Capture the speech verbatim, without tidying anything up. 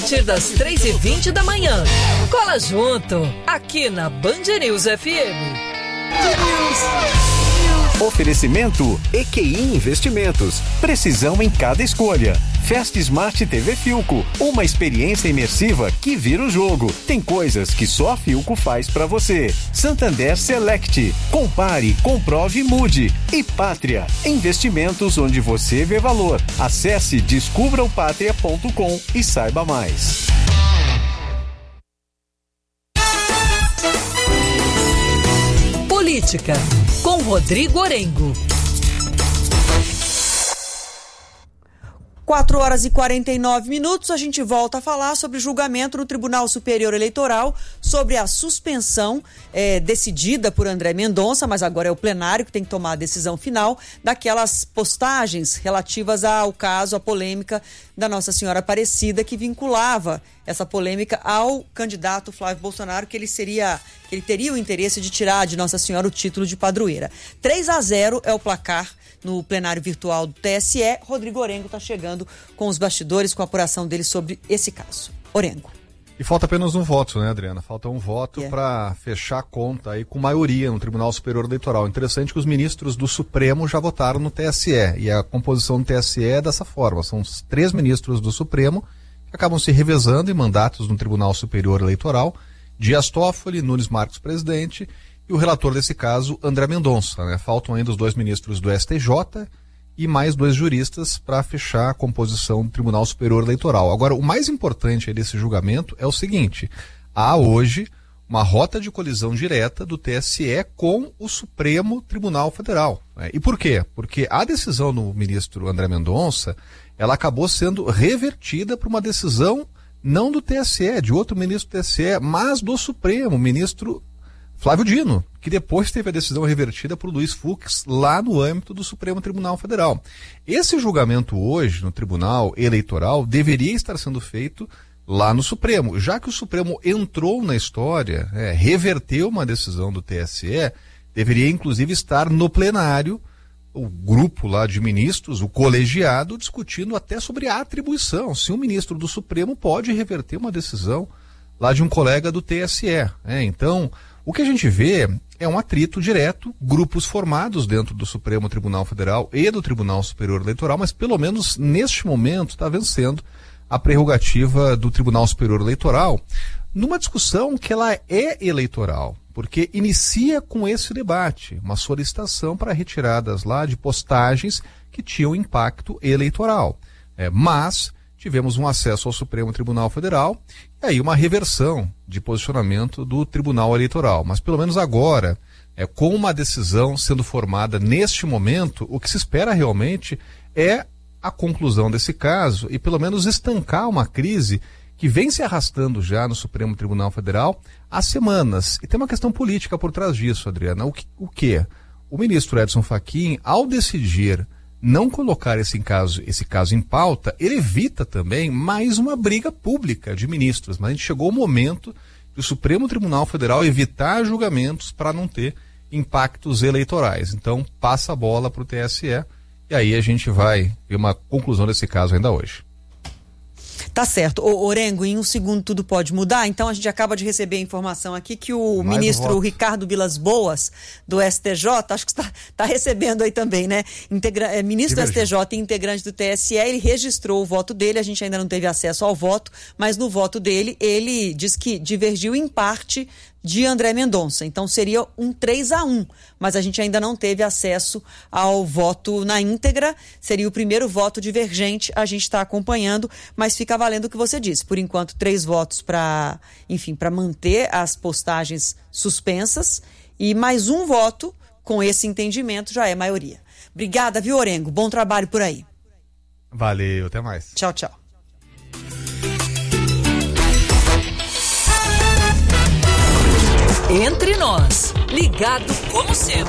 partir das três e vinte da manhã. Cola junto, aqui na Band News F M. Oferecimento E Q I Investimentos. Precisão em cada escolha. Fast Smart T V Philco. Uma experiência imersiva que vira o jogo. Tem coisas que só a Philco faz pra você. Santander Select. Compare, comprove e mude. E Pátria. Investimentos onde você vê valor. Acesse descubra o pátria ponto com e saiba mais. Política, com Rodrigo Orengo. quatro horas e quarenta e nove minutos, a gente volta a falar sobre o julgamento no Tribunal Superior Eleitoral sobre a suspensão é, decidida por André Mendonça, mas agora é o plenário que tem que tomar a decisão final daquelas postagens relativas ao caso, à polêmica da Nossa Senhora Aparecida, que vinculava essa polêmica ao candidato Flávio Bolsonaro, que ele seria, que ele teria o interesse de tirar de Nossa Senhora o título de padroeira. três a zero é o placar no plenário virtual do T S E. Rodrigo Orengo está chegando com os bastidores, com a apuração dele sobre esse caso. Orengo. E falta apenas um voto, né, Adriana? Falta um voto Yeah. para fechar a conta aí com maioria no Tribunal Superior Eleitoral. Interessante que os ministros do Supremo já votaram no T S E. E a composição do T S E é dessa forma. São os três ministros do Supremo que acabam se revezando em mandatos no Tribunal Superior Eleitoral. Dias Toffoli, Nunes Marques, presidente, e o relator desse caso, André Mendonça, né? Faltam ainda os dois ministros do S T J e mais dois juristas para fechar a composição do Tribunal Superior Eleitoral. Agora, o mais importante desse julgamento é o seguinte: há hoje uma rota de colisão direta do T S E com o Supremo Tribunal Federal. Né? E por quê? Porque a decisão do ministro André Mendonça, ela acabou sendo revertida por uma decisão não do T S E, de outro ministro do T S E, mas do Supremo, o ministro Flávio Dino, que depois teve a decisão revertida por Luiz Fux lá no âmbito do Supremo Tribunal Federal. Esse julgamento hoje no Tribunal Eleitoral deveria estar sendo feito lá no Supremo, já que o Supremo entrou na história, é, reverteu uma decisão do T S E, deveria inclusive estar no plenário, o grupo lá de ministros, o colegiado, discutindo até sobre a atribuição, se um ministro do Supremo pode reverter uma decisão lá de um colega do T S E. É, então, o que a gente vê é um atrito direto, grupos formados dentro do Supremo Tribunal Federal e do Tribunal Superior Eleitoral, mas pelo menos neste momento está vencendo a prerrogativa do Tribunal Superior Eleitoral numa discussão que ela é eleitoral, porque inicia com esse debate, uma solicitação para retiradas lá de postagens que tinham impacto eleitoral. É, mas tivemos um acesso ao Supremo Tribunal Federal e aí uma reversão de posicionamento do Tribunal Eleitoral. Mas pelo menos agora, é, com uma decisão sendo formada neste momento, o que se espera realmente é a conclusão desse caso e pelo menos estancar uma crise que vem se arrastando já no Supremo Tribunal Federal há semanas. E tem uma questão política por trás disso, Adriana. O que? O, quê? O ministro Edson Fachin, ao decidir não colocar esse caso, esse caso em pauta, ele evita também mais uma briga pública de ministros. Mas a gente chegou o momento do Supremo Tribunal Federal evitar julgamentos para não ter impactos eleitorais. Então, passa a bola para o T S E e aí a gente vai ver uma conclusão desse caso ainda hoje. Tá certo. Ô, Orengo, em um segundo tudo pode mudar, então a gente acaba de receber a informação aqui que o Mais ministro um Ricardo Vilas Boas, do S T J, acho que está tá recebendo aí também, né? Integra- é, ministro do S T J e integrante do T S E, ele registrou o voto dele, a gente ainda não teve acesso ao voto, mas no voto dele, ele diz que divergiu em parte de André Mendonça, então seria um três a um, mas a gente ainda não teve acesso ao voto na íntegra, seria o primeiro voto divergente, a gente está acompanhando, mas fica valendo o que você disse, por enquanto três votos para, enfim, para manter as postagens suspensas e mais um voto com esse entendimento já é maioria. Obrigada, viu, Orengo? Bom trabalho por aí. Valeu, até mais. Tchau, tchau. Entre nós, ligado como sempre.